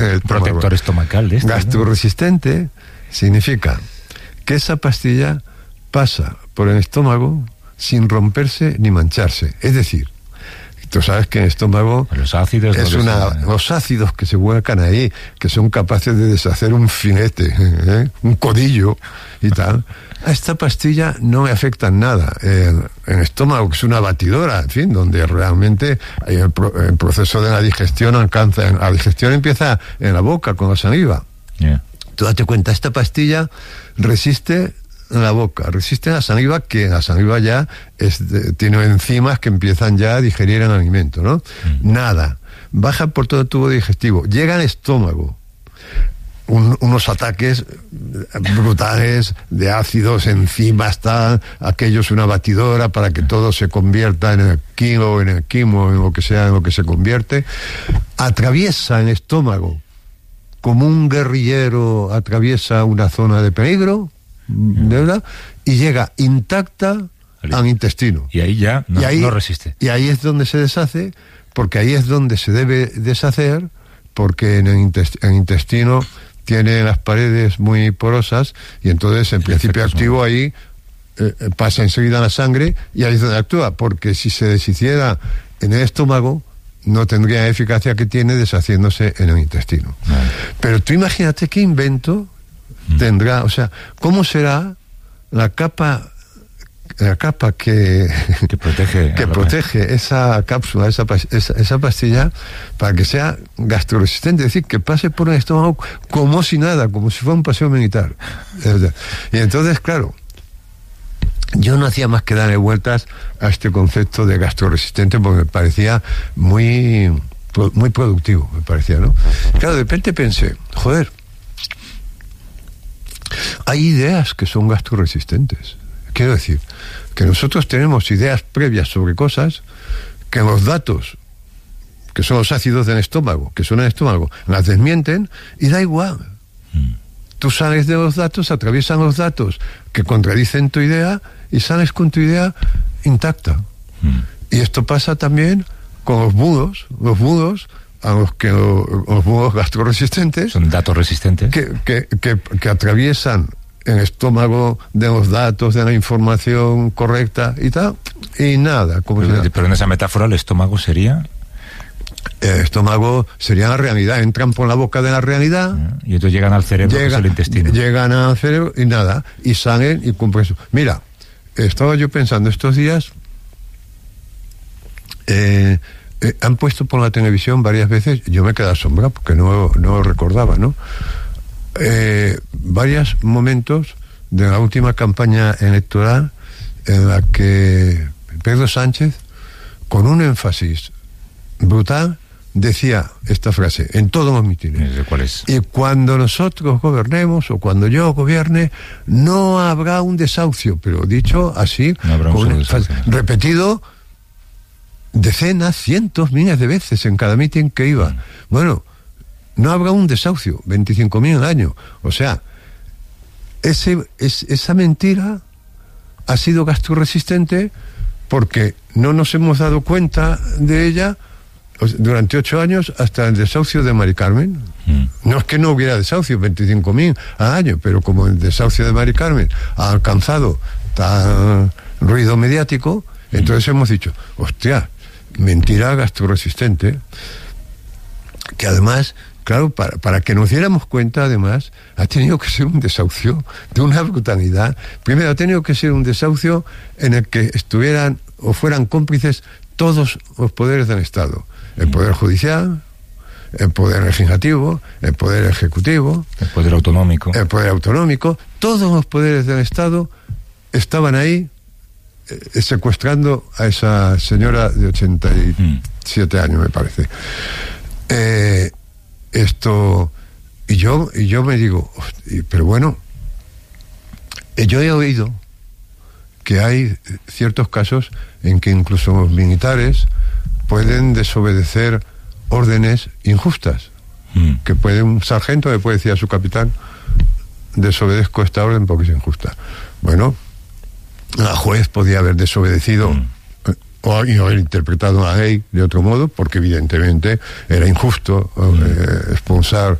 el protector estomacal de gastroresistente, ¿no? Significa que esa pastilla pasa por el estómago sin romperse ni mancharse. Es decir, tú sabes que el estómago los ácidos los ácidos que se vuelcan ahí, que son capaces de deshacer un filete, un codillo y tal. A esta pastilla no me afecta en nada. En el estómago, que es una batidora, en fin, donde realmente el proceso de la digestión la digestión empieza en la boca, con la saliva. Yeah. Tú date cuenta, esta pastilla resiste en la boca, resiste en la saliva, que la saliva ya tiene enzimas que empiezan ya a digerir el alimento, ¿no? Nada. Baja por todo el tubo digestivo, llega al estómago. Unos ataques brutales de ácidos, enzimas, tal, aquello es una batidora para que todo se convierta en el kilo, en el quimo, en lo que sea, en lo que se convierte. Atraviesa el estómago como un guerrillero atraviesa una zona de peligro, ¿verdad? Y llega intacta al intestino. Y ahí ya no resiste. Y ahí es donde se deshace, porque ahí es donde se debe deshacer, porque en el intestino tiene las paredes muy porosas, y entonces en principio activo ahí pasa enseguida a la sangre, y ahí es donde actúa, porque si se deshiciera en el estómago no tendría la eficacia que tiene deshaciéndose en el intestino. Pero tú imagínate qué invento tendrá, o sea, ¿cómo será la capa que protege esa cápsula, esa pastilla, para que sea gastroresistente? Es decir, que pase por el estómago como si nada, como si fuera un paseo militar. Y entonces, claro, yo no hacía más que darle vueltas a este concepto de gastroresistente, porque me parecía muy productivo, me parecía, ¿no? Claro, de repente pensé, joder, hay ideas que son gastroresistentes. Quiero decir, que nosotros tenemos ideas previas sobre cosas que los datos, que son los ácidos del estómago, que son en el estómago, las desmienten, y da igual. Tú sales de los datos, atraviesan los datos que contradicen tu idea, y sales con tu idea intacta. Y esto pasa también con los budos a los budos gastroresistentes. Son datos resistentes. Que atraviesan el estómago de los datos, de la información correcta y tal, y nada. Pero en esa metáfora el estómago sería... El estómago sería la realidad, entran por la boca de la realidad y entonces llegan al cerebro, que es el intestino. Llegan al cerebro y nada, y salen y cumplen eso. Mira, estaba yo pensando estos días, han puesto por la televisión varias veces, yo me quedé asombrado porque no lo recordaba, ¿no? Varios momentos de la última campaña electoral en la que Pedro Sánchez, con un énfasis brutal, decía esta frase en todos los mítines: ¿cuál es? Y cuando nosotros gobernemos, o cuando yo gobierne, no habrá un desahucio. Pero dicho así, repetido decenas, cientos, miles de veces en cada mitin que iba. Bueno, no habrá un desahucio, 25.000 al año. O sea, esa mentira ha sido gastroresistente porque no nos hemos dado cuenta de ella durante 8 años, hasta el desahucio de Mari Carmen. No es que no hubiera desahucio, 25.000 al año, pero como el desahucio de Mari Carmen ha alcanzado tal ruido mediático, entonces hemos dicho, hostia, mentira gastroresistente, que además, claro, para que nos diéramos cuenta, además, ha tenido que ser un desahucio de una brutalidad. Primero, ha tenido que ser un desahucio en el que estuvieran o fueran cómplices todos los poderes del Estado: el poder judicial, el poder legislativo, el poder ejecutivo, el poder autonómico, todos los poderes del Estado estaban ahí secuestrando a esa señora de 87 años, me parece. Y yo me digo, pero bueno, yo he oído que hay ciertos casos en que incluso los militares pueden desobedecer órdenes injustas, que un sargento le puede decir a su capitán: desobedezco esta orden porque es injusta. Bueno, la juez podía haber desobedecido y haber interpretado una ley de otro modo, porque evidentemente era injusto expulsar